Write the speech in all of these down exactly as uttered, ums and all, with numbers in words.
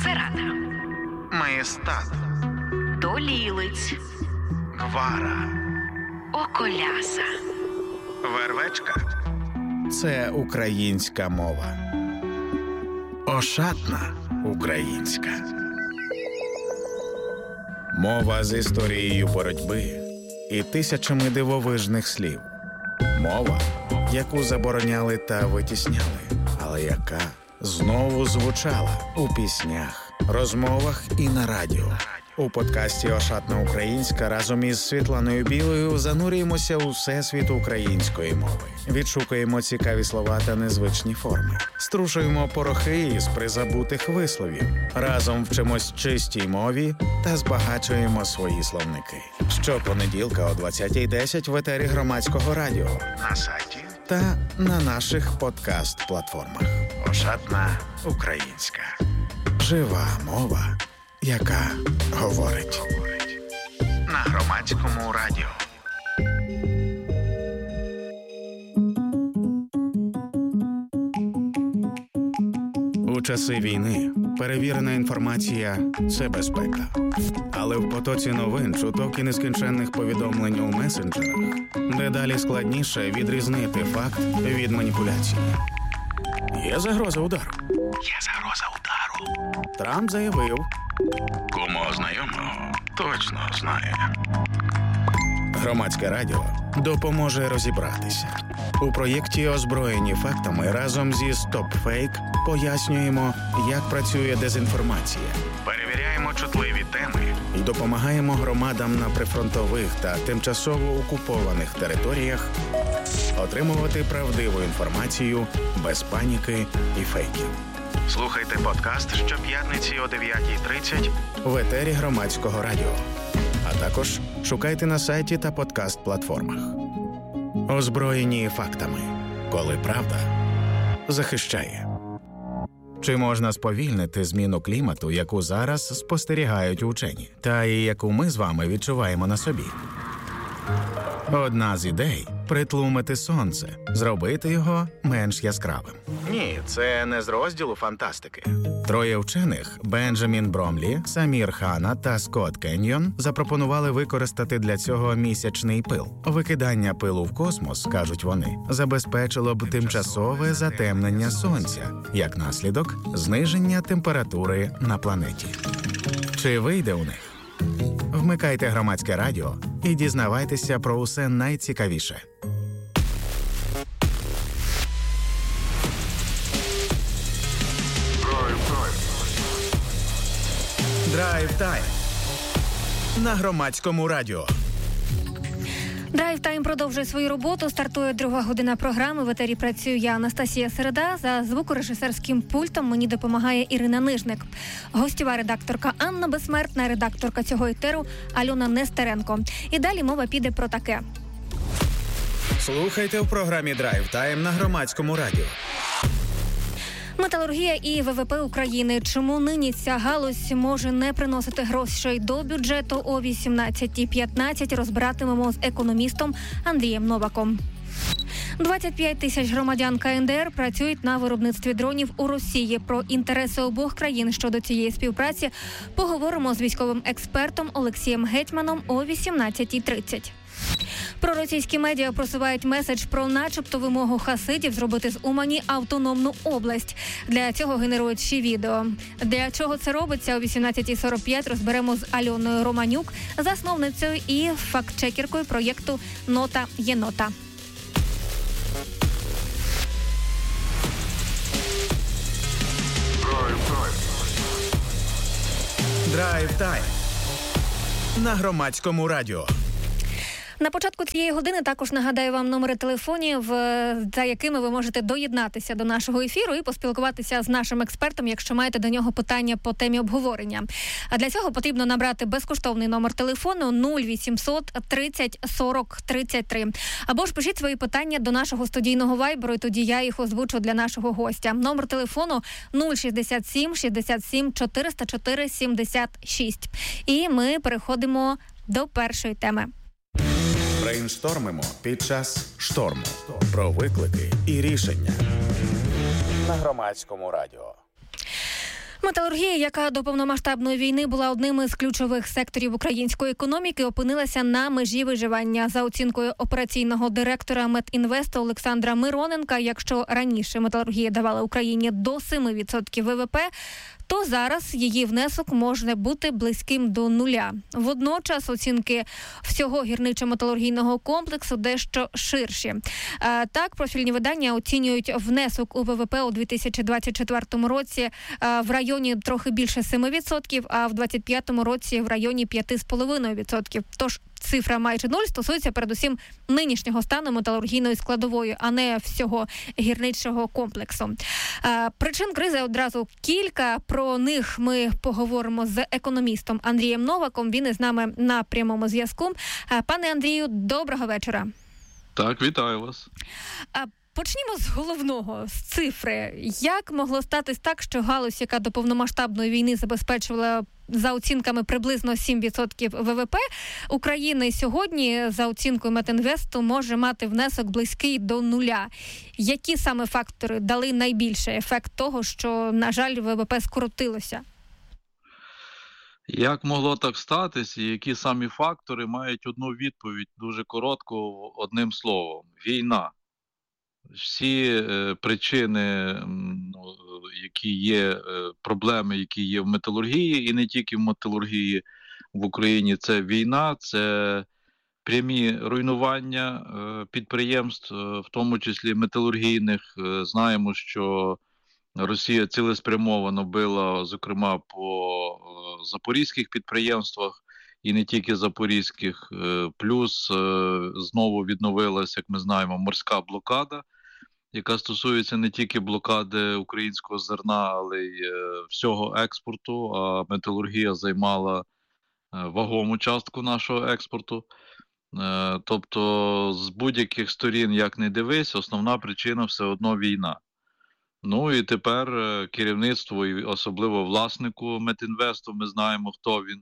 Церада, Маєстат, Долілиць, Гвара, Околяса. Вервечка – це українська мова. Ошатна українська. Мова з історією боротьби і тисячами дивовижних слів. Мова, яку забороняли та витісняли, але яка знову звучала у піснях, розмовах і на радіо. У подкасті «Ошатна українська» разом із Світланою Білою занурюємося у всесвіт української мови. Відшукуємо цікаві слова та незвичні форми. Струшуємо порохи із призабутих висловів. Разом вчимось чистій мові та збагачуємо свої словники. Щопонеділка о двадцятій десять в етері Громадського радіо, на сайті та на наших подкаст-платформах. «Ошатна українська». Жива мова, яка говорить. На Громадському радіо. У часи війни перевірена інформація – це безпека. Але в потоці новин, чуток і нескінченних повідомлень у месенджерах дедалі складніше відрізнити факт від маніпуляції. Є загроза удару. Є загроза удару. Трамп заявив. Кому знайомого точно знає. Громадське радіо допоможе розібратися. У проєкті «Озброєні фактами» разом зі «Стоп-фейк» пояснюємо, як працює дезінформація. Перевіряємо чутливі теми і допомагаємо громадам на прифронтових та тимчасово окупованих територіях отримувати правдиву інформацію без паніки і фейків. Слухайте подкаст щоп'ятниці о дев'ятій тридцять в етері Громадського радіо. А також шукайте на сайті та подкаст-платформах. Озброєні фактами. Коли правда захищає. Чи можна сповільнити зміну клімату, яку зараз спостерігають учені, та і яку ми з вами відчуваємо на собі? Одна з ідей – притлумити сонце, зробити його менш яскравим. Ні, це не з розділу фантастики. Троє вчених – Бенджамін Бромлі, Самір Хана та Скотт Кеньйон – запропонували використати для цього місячний пил. Викидання пилу в космос, кажуть вони, забезпечило б тимчасове затемнення сонця, як наслідок – зниження температури на планеті. Чи вийде у них? Вмикайте Громадське радіо і дізнавайтеся про усе найцікавіше. Драйв-тайм на Громадському радіо. Драйв-тайм продовжує свою роботу. Стартує друга година програми. В етері працюю я, Анастасія Середа. За звукорежисерським пультом мені допомагає Ірина Нижник. Гостєва редакторка Анна Безсмертна, редакторка цього етеру Альона Нестеренко. І далі мова піде про таке. Слухайте в програмі «Драйв-тайм» на Громадському радіо. Металургія і ВВП України. Чому нині ця галузь може не приносити грошей до бюджету? О вісімнадцятій п'ятнадцять розбиратимемо з економістом Андрієм Новаком. двадцять п'ять тисяч громадян КНДР працюють на виробництві дронів у Росії. Про інтереси обох країн щодо цієї співпраці поговоримо з військовим експертом Олексієм Гетьманом о вісімнадцятій тридцять. Проросійські медіа просувають меседж про начебто вимогу хасидів зробити з Умані автономну область. Для цього генерують ще відео. Для чого це робиться, о вісімнадцятій сорок п'ять розберемо з Альоною Романюк, засновницею і фактчекеркою проєкту «Нота єнота». Драйв-тайм на Громадському радіо. На початку цієї години також нагадаю вам номери телефонів, за якими ви можете доєднатися до нашого ефіру і поспілкуватися з нашим експертом, якщо маєте до нього питання по темі обговорення. А для цього потрібно набрати безкоштовний номер телефону нуль вісімсот тридцять сорок тридцять три. Або ж пишіть свої питання до нашого студійного вайберу, і тоді я їх озвучу для нашого гостя. Номер телефону нуль шістдесят сім шістдесят сім чотириста чотири сімдесят шість. І ми переходимо до першої теми. Брейнштормимо під час шторму. Про виклики і рішення. На Громадському радіо. Металургія, яка до повномасштабної війни була одним із ключових секторів української економіки, опинилася на межі виживання. За оцінкою операційного директора Метінвесту Олександра Мироненка, якщо раніше металургія давала Україні до семи відсотків ВВП, то зараз її внесок може бути близьким до нуля. Водночас оцінки всього гірничо-металургійного комплексу дещо ширші. Так, профільні видання оцінюють внесок у ВВП у дві тисячі двадцять четвертому році в районі трохи більше семи відсотків, а в двадцять п'ятому році в районі п'яти з половиною відсотків. Тож цифра майже нуль стосується передусім нинішнього стану металургійної складової, а не всього гірничого комплексу. Причин кризи одразу кілька. Про них ми поговоримо з економістом Андрієм Новаком. Він із нами на прямому зв'язку. Пане Андрію, доброго вечора. Так, вітаю вас. Почнімо з головного, з цифри. Як могло статись так, що галузь, яка до повномасштабної війни забезпечувала за оцінками приблизно сім відсотків ВВП України, сьогодні, за оцінкою Метінвесту, може мати внесок близький до нуля? Які саме фактори дали найбільший ефект того, що, на жаль, ВВП скоротилося? Як могло так статись, і які самі фактори мають одну відповідь, дуже коротко, одним словом – війна. Всі е, причини, ну, які є, е, проблеми, які є в металургії, і не тільки в металургії в Україні, це війна, це прямі руйнування е, підприємств, е, в тому числі металургійних. Е, знаємо, що Росія цілеспрямовано била, зокрема, по е, запорізьких підприємствах, і не тільки запорізьких, е, плюс е, знову відновилася, як ми знаємо, морська блокада, яка стосується не тільки блокади українського зерна, але й е, всього експорту, а металургія займала е, вагому частку нашого експорту. Е, тобто з будь-яких сторін, як не дивись, основна причина все одно війна. Ну і тепер е, керівництво, і особливо власнику Метінвесту, ми знаємо, хто він,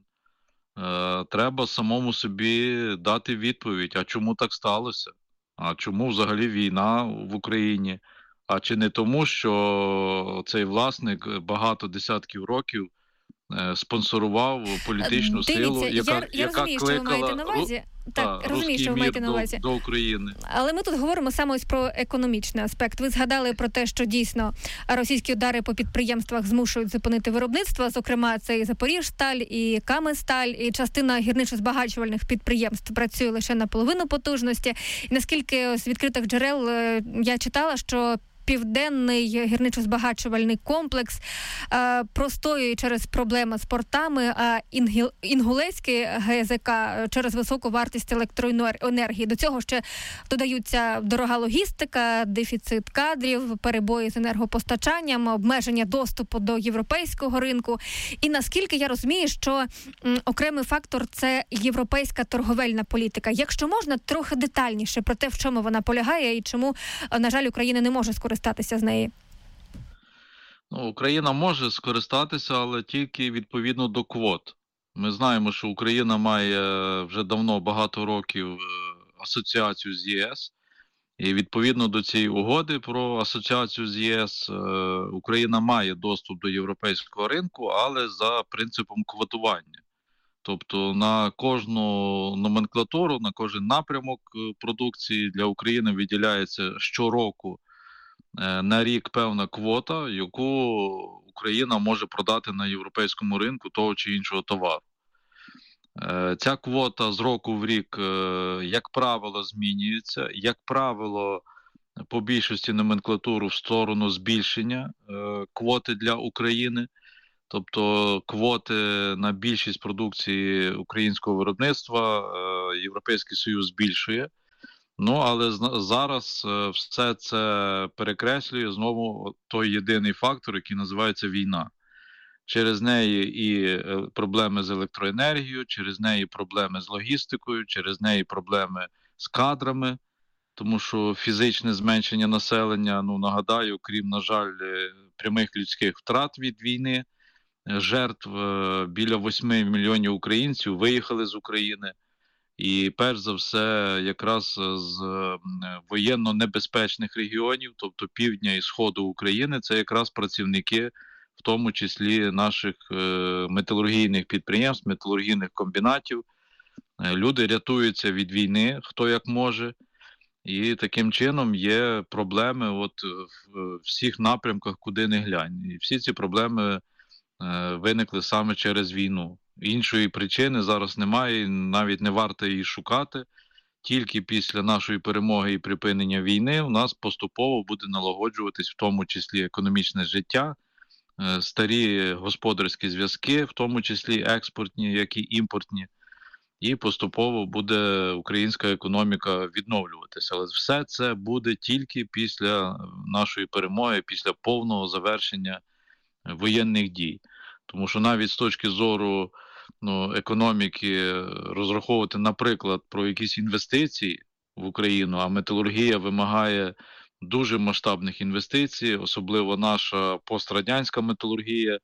е, треба самому собі дати відповідь, а чому так сталося? А чому взагалі війна в Україні? А чи не тому, що цей власник багато десятків років е, спонсорував політичну Дивіться, силу, яка, я, я яка розумію, що ви маєте на увазі. Так, та, розумію, що ви маєте на увазі. До, до України. Але ми тут говоримо саме ось про економічний аспект. Ви згадали про те, що дійсно російські удари по підприємствах змушують зупинити виробництво. Зокрема, це і Запоріжсталь, і Каменсталь, і частина гірничо-збагачувальних підприємств працює лише на половину потужності. І наскільки з відкритих джерел я читала, що Південний гірничо-збагачувальний комплекс е, простоює через проблеми з портами, а Інгіл, Інгулецький ГЗК через високу вартість електроенергії. До цього ще додаються дорога логістика, дефіцит кадрів, перебої з енергопостачанням, обмеження доступу до європейського ринку. І наскільки я розумію, що м, окремий фактор – це європейська торговельна політика. Якщо можна, трохи детальніше про те, в чому вона полягає і чому, на жаль, Україна не може скористатися скористатися з неї? Ну, Україна може скористатися, але тільки відповідно до квот. Ми знаємо, що Україна має вже давно, багато років, асоціацію з ЄС. І відповідно до цієї угоди про асоціацію з ЄС Україна має доступ до європейського ринку, але за принципом квотування. Тобто на кожну номенклатуру, на кожен напрямок продукції для України виділяється щороку на рік певна квота, яку Україна може продати на європейському ринку того чи іншого товару. Ця квота з року в рік, як правило, змінюється. Як правило, по більшості номенклатуру в сторону збільшення квоти для України. Тобто квоти на більшість продукції українського виробництва Європейський Союз збільшує. Ну, але зараз все це перекреслює знову той єдиний фактор, який називається війна. Через неї і проблеми з електроенергією, через неї проблеми з логістикою, через неї проблеми з кадрами, тому що фізичне зменшення населення, ну, нагадаю, крім, на жаль, прямих людських втрат від війни, жертв біля восьми мільйонів українців виїхали з України. І перш за все якраз з воєнно небезпечних регіонів, тобто півдня і сходу України, це якраз працівники в тому числі наших металургійних підприємств, металургійних комбінатів. Люди рятуються від війни, хто як може. І таким чином є проблеми от в всіх напрямках, куди не глянь. І всі ці проблеми виникли саме через війну. Іншої причини зараз немає, навіть не варто її шукати. Тільки після нашої перемоги і припинення війни у нас поступово буде налагоджуватись в тому числі економічне життя, старі господарські зв'язки, в тому числі експортні, як і імпортні. І поступово буде українська економіка відновлюватися. Але все це буде тільки після нашої перемоги, після повного завершення воєнних дій. Тому що навіть з точки зору ну, економіки розраховувати, наприклад, про якісь інвестиції в Україну, а металургія вимагає дуже масштабних інвестицій, особливо наша пострадянська металургія,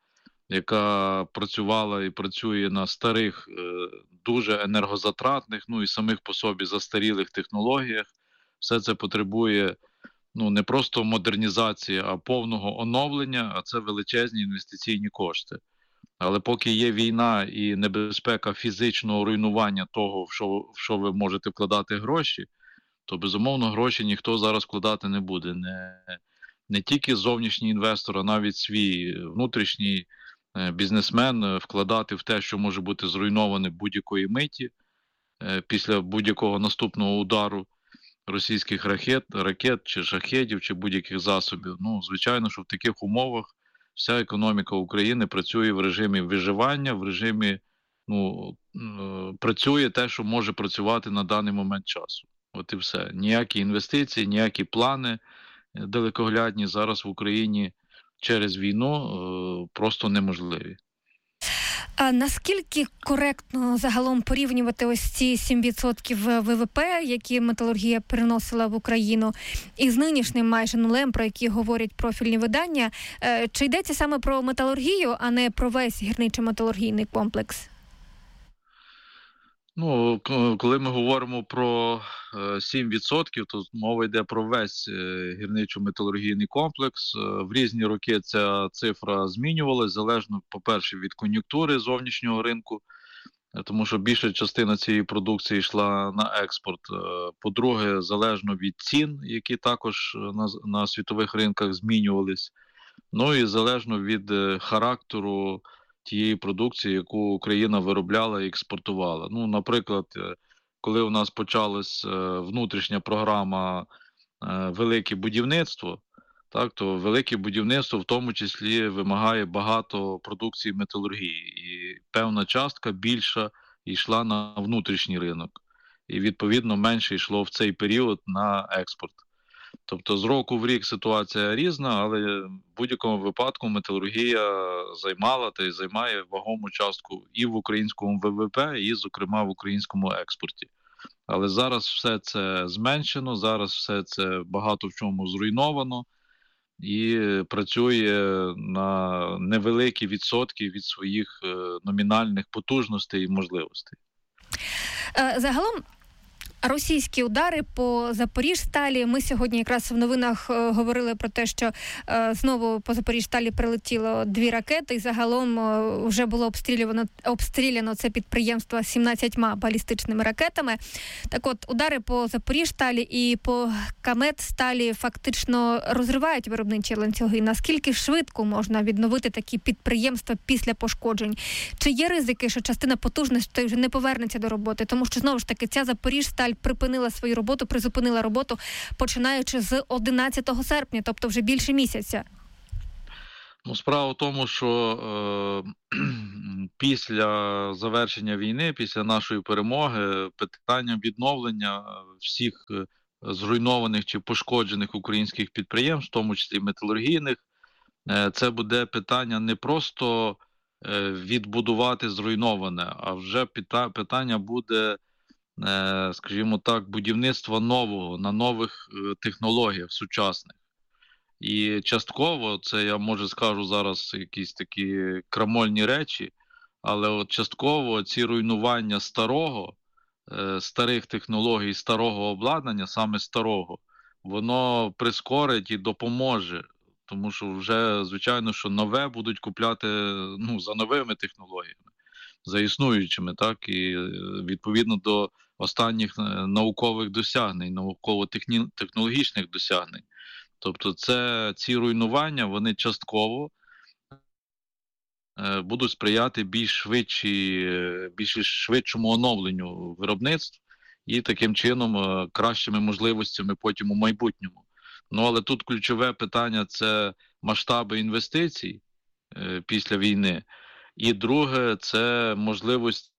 яка працювала і працює на старих, дуже енергозатратних, ну і самих по собі застарілих технологіях. Все це потребує ну, не просто модернізації, а повного оновлення, а це величезні інвестиційні кошти. Але поки є війна і небезпека фізичного руйнування того, в що, в що ви можете вкладати гроші, то, безумовно, гроші ніхто зараз вкладати не буде. Не, не тільки зовнішній інвестор, а навіть свій внутрішній бізнесмен вкладати в те, що може бути зруйноване будь-якої миті після будь-якого наступного удару російських ракет, ракет чи шахедів, чи будь-яких засобів. Ну, звичайно, що в таких умовах вся економіка України працює в режимі виживання, в режимі, ну, працює те, що може працювати на даний момент часу. От і все. Ніякі інвестиції, ніякі плани далекоглядні зараз в Україні через війну просто неможливі. А наскільки коректно загалом порівнювати ось ці сім відсотків ВВП, які металургія приносила в Україну, із нинішнім майже нулем, про які говорять профільні видання? Чи йдеться саме про металургію, а не про весь гірничо-металургійний комплекс? Ну, коли ми говоримо про сім відсотків, то мова йде про весь гірничо-металургійний комплекс. В різні роки ця цифра змінювалась, залежно, по-перше, від кон'юнктури зовнішнього ринку, тому що більша частина цієї продукції йшла на експорт. По-друге, залежно від цін, які також на, на світових ринках змінювались. Ну і залежно від характеру тієї продукції, яку Україна виробляла і експортувала. Ну, наприклад, коли у нас почалась внутрішня програма «Велике будівництво», так, то велике будівництво в тому числі вимагає багато продукції металургії. І певна частка більша йшла на внутрішній ринок. І, відповідно, менше йшло в цей період на експорт. Тобто з року в рік ситуація різна, але в будь-якому випадку металургія займала та й займає вагому частку і в українському ВВП, і, зокрема, в українському експорті. Але зараз все це зменшено, зараз все це багато в чому зруйновано і працює на невеликі відсотки від своїх номінальних потужностей і можливостей. Загалом, російські удари по Запоріжсталі. Ми сьогодні якраз в новинах е, говорили про те, що е, знову по Запоріжсталі прилетіло дві ракети, і загалом е, вже було обстріляно, обстріляно це підприємство сімнадцятьма балістичними ракетами. Так от, удари по Запоріжсталі і по Каметсталі фактично розривають виробничі ланцюги. Наскільки швидко можна відновити такі підприємства після пошкоджень? Чи є ризики, що частина потужностей вже не повернеться до роботи? Тому що, знову ж таки, ця Запоріжсталь припинила свою роботу, призупинила роботу, починаючи з одинадцятого серпня, тобто вже більше місяця. Ну, справа в тому, що е, після завершення війни, після нашої перемоги, питання відновлення всіх зруйнованих чи пошкоджених українських підприємств, в тому числі металургійних, е, це буде питання не просто е, відбудувати зруйноване, а вже пита, питання буде, скажімо так, будівництва нового, на нових технологіях сучасних. І частково, це я, може, скажу зараз якісь такі крамольні речі, але от частково ці руйнування старого, старих технологій, старого обладнання, саме старого, воно прискорить і допоможе тому що вже, звичайно, що нове будуть купляти, ну, за новими технологіями, за існуючими, так, і відповідно до останніх наукових досягнень, науково-технологічних досягнень. Тобто це, ці руйнування, вони частково будуть сприяти більш швидші, більш швидшому оновленню виробництв і таким чином кращими можливостями потім у майбутньому. Ну, але тут ключове питання – це масштаби інвестицій е, після війни. І друге – це можливості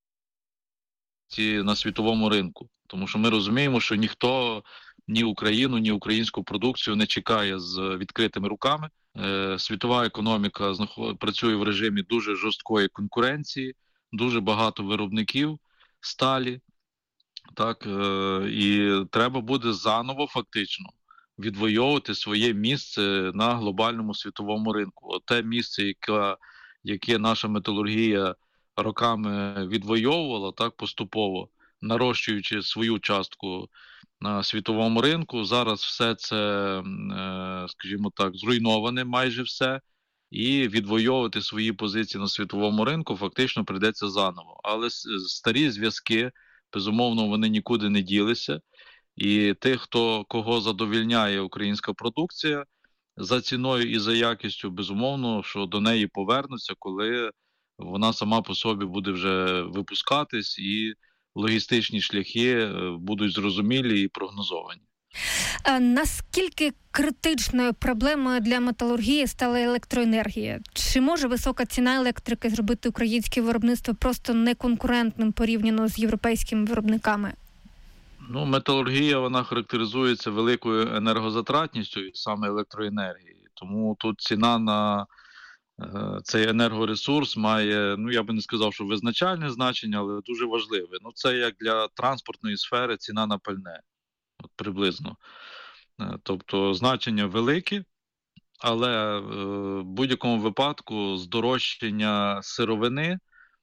на світовому ринку. Тому що ми розуміємо, що ніхто ні Україну, ні українську продукцію не чекає з відкритими руками. Е, світова економіка знаход... працює в режимі дуже жорсткої конкуренції, дуже багато виробників сталі. Так, е, і треба буде заново фактично відвоювати своє місце на глобальному світовому ринку. От те місце, яке, яке наша металургія роками відвоювала, так, поступово, нарощуючи свою частку на світовому ринку, зараз все це, скажімо так, зруйноване майже все, і відвоювати свої позиції на світовому ринку фактично прийдеться заново. Але старі зв'язки, безумовно, вони нікуди не ділися. І тих, хто, кого задовільняє українська продукція, за ціною і за якістю, безумовно, що до неї повернуться, коли вона сама по собі буде вже випускатись і логістичні шляхи будуть зрозумілі і прогнозовані. А наскільки критичною проблемою для металургії стала електроенергія? Чи може висока ціна електрики зробити українське виробництво просто неконкурентним порівняно з європейськими виробниками? Ну, металургія, вона характеризується великою енергозатратністю саме електроенергії. Тому тут ціна на е, цей енергоресурс має, ну, я би не сказав, що визначальне значення, але дуже важливе. Ну, це як для транспортної сфери ціна на пальне, от приблизно. Е, тобто значення велике, але е, в будь-якому випадку здорожчання сировини,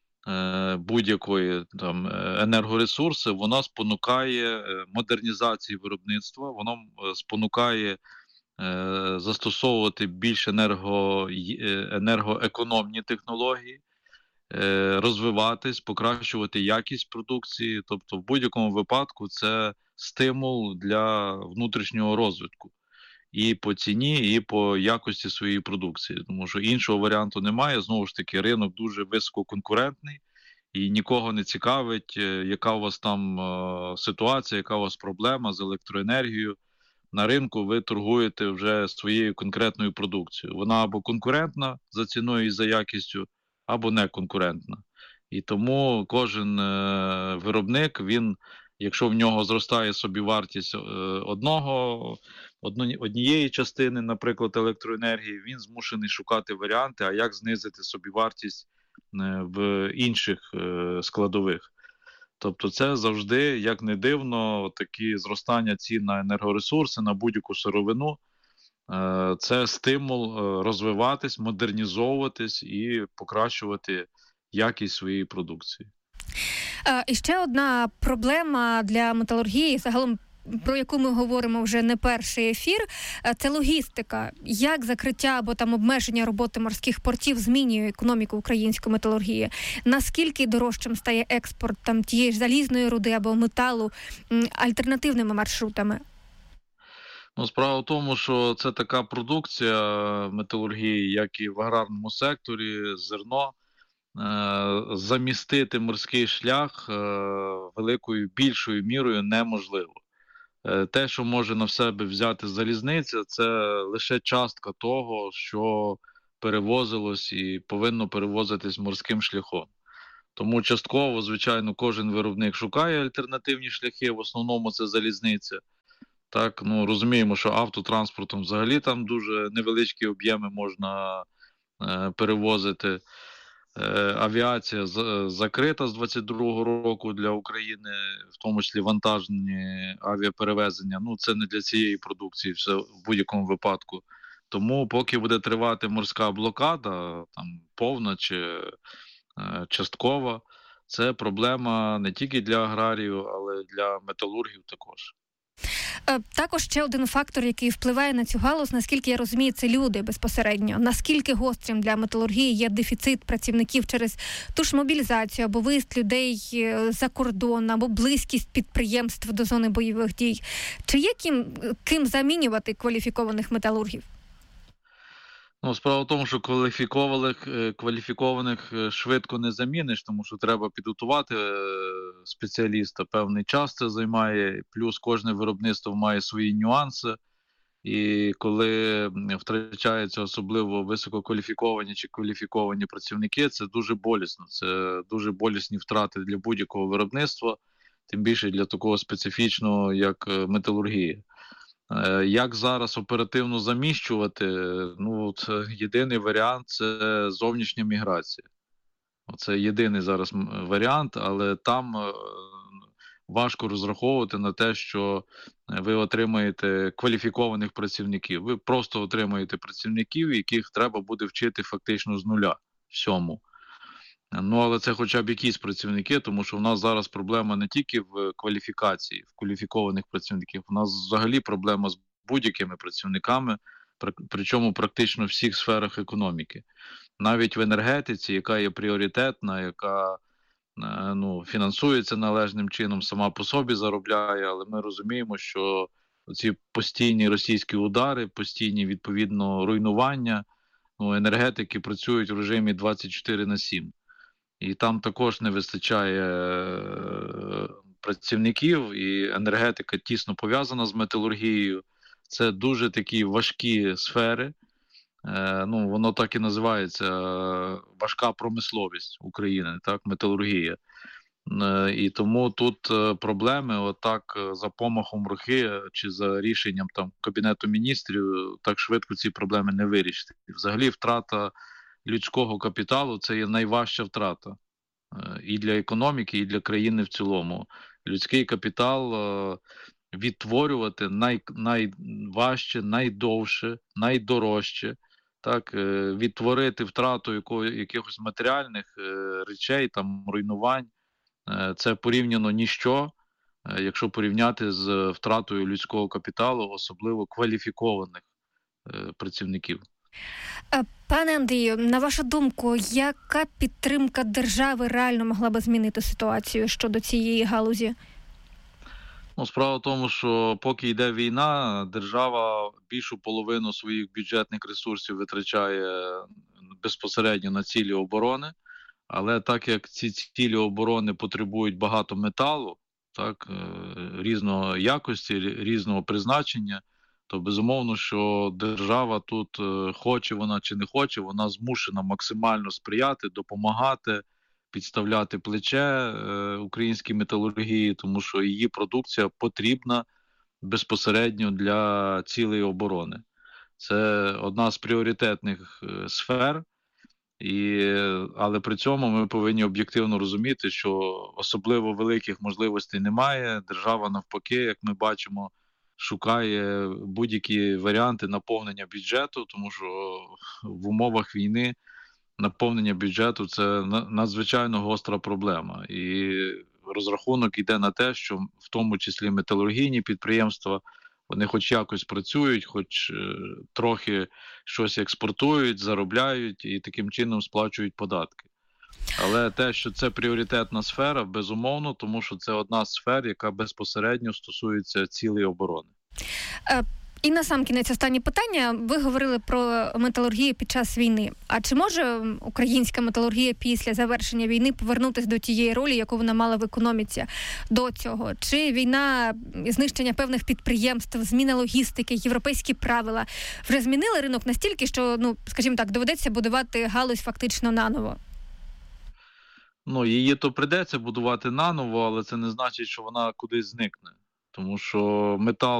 будь-якої там енергоресурси, вона спонукає модернізації виробництва, воно спонукає е, застосовувати більш енерго, енергоекономні технології, е, розвиватись, покращувати якість продукції. Тобто в будь-якому випадку це стимул для внутрішнього розвитку. І по ціні, і по якості своєї продукції. Тому що іншого варіанту немає. Знову ж таки, ринок дуже висококонкурентний, і нікого не цікавить, яка у вас там е, ситуація, яка у вас проблема з електроенергією. На ринку ви торгуєте вже своєю конкретною продукцією. Вона або конкурентна за ціною і за якістю, або не конкурентна. І тому кожен е, виробник, він, якщо в нього зростає собівартість е, одного, однієї частини, наприклад, електроенергії, він змушений шукати варіанти, а як знизити собівартість в інших складових. Тобто це завжди, як не дивно, такі зростання цін на енергоресурси, на будь-яку сировину, це стимул розвиватись, модернізовуватись і покращувати якість своєї продукції. І ще одна проблема для металургії, загалом, про яку ми говоримо вже не перший ефір, це логістика. Як закриття або там обмеження роботи морських портів змінює економіку української металургії? Наскільки дорожчим стає експорт там тієї ж залізної руди або металу альтернативними маршрутами? Ну, справа в тому, що це така продукція металургії, як і в аграрному секторі, зерно. Замістити морський шлях великою, більшою мірою неможливо. Те, що може на себе взяти залізниця, це лише частка того, що перевозилось і повинно перевозитись морським шляхом. Тому частково, звичайно, кожен виробник шукає альтернативні шляхи, в основному це залізниця. Так, ну, розуміємо, що автотранспортом взагалі там дуже невеличкі об'єми можна е, перевозити. Авіація закрита з двадцять другого року для України, в тому числі вантажні авіаперевезення. Ну, це не для цієї продукції, все в будь-якому випадку. Тому поки буде тривати морська блокада, там повна чи е, часткова, це проблема не тільки для аграріїв, але й для металургів також. Також ще один фактор, який впливає на цю галузь, наскільки я розумію, це люди безпосередньо. Наскільки гострим для металургії є дефіцит працівників через ту ж мобілізацію або виїзд людей за кордон, або близькість підприємств до зони бойових дій. Чи є ким, ким замінювати кваліфікованих металургів? Ну, справа в тому, що кваліфікованих, кваліфікованих швидко не заміниш, тому що треба підготувати спеціаліста. Певний час це займає, плюс кожне виробництво має свої нюанси. І коли втрачаються особливо висококваліфіковані чи кваліфіковані працівники, це дуже болісно. Це дуже болісні втрати для будь-якого виробництва, тим більше для такого специфічного, як металургія. Як зараз оперативно заміщувати? Ну, от, єдиний варіант – це зовнішня міграція. Це єдиний зараз варіант, але там важко розраховувати на те, що ви отримаєте кваліфікованих працівників. Ви просто отримаєте працівників, яких треба буде вчити фактично з нуля всьому. Ну, але це хоча б якісь працівники, тому що в нас зараз проблема не тільки в кваліфікації, в кваліфікованих працівників, у нас взагалі проблема з будь-якими працівниками, причому практично в всіх сферах економіки. Навіть в енергетиці, яка є пріоритетна, яка ну, фінансується належним чином, сама по собі заробляє, але ми розуміємо, що ці постійні російські удари, постійні, відповідно, руйнування, ну, енергетики працюють в режимі двадцять чотири на сім. І там також не вистачає працівників, і енергетика тісно пов'язана з металургією. Це дуже такі важкі сфери. Ну, воно так і називається важка промисловість України, так, металургія. І тому тут проблеми, отак за помахом руки чи за рішенням там Кабінету міністрів, так швидко ці проблеми не вирішити. Взагалі втрата людського капіталу – це є найважча втрата і для економіки, і для країни в цілому. Людський капітал відтворювати най, найважче, найдовше, найдорожче. Так, відтворити втрату якого, якихось матеріальних речей, там, руйнувань, це порівняно ніщо, якщо порівняти з втратою людського капіталу, особливо кваліфікованих працівників. Пане Андрію, на вашу думку, яка підтримка держави реально могла би змінити ситуацію щодо цієї галузі? Ну, справа в тому, що поки йде війна, держава більшу половину своїх бюджетних ресурсів витрачає безпосередньо на цілі оборони, але так як ці цілі оборони потребують багато металу, так, різного якості, різного призначення, то безумовно, що держава тут, хоче вона чи не хоче, вона змушена максимально сприяти, допомагати, підставляти плече е, українській металургії, тому що її продукція потрібна безпосередньо для цілей оборони. Це одна з пріоритетних е, сфер, і, але при цьому ми повинні об'єктивно розуміти, що особливо великих можливостей немає. Держава навпаки, як ми бачимо, шукає будь-які варіанти наповнення бюджету, тому що в умовах війни наповнення бюджету – це надзвичайно гостра проблема. І розрахунок йде на те, що в тому числі металургійні підприємства, вони хоч якось працюють, хоч трохи щось експортують, заробляють і таким чином сплачують податки. Але те, що це пріоритетна сфера, безумовно, тому що це одна з сфер, яка безпосередньо стосується цілей оборони. І на сам кінець останнє питання. Ви говорили про металургію під час війни. А чи може українська металургія після завершення війни повернутися до тієї ролі, яку вона мала в економіці до цього? Чи війна, знищення певних підприємств, зміна логістики, європейські правила вже змінили ринок настільки, що, ну, скажімо так, доведеться будувати галузь фактично наново? Ну, її то прийдеться будувати наново, але це не значить, що вона кудись зникне. Тому що метал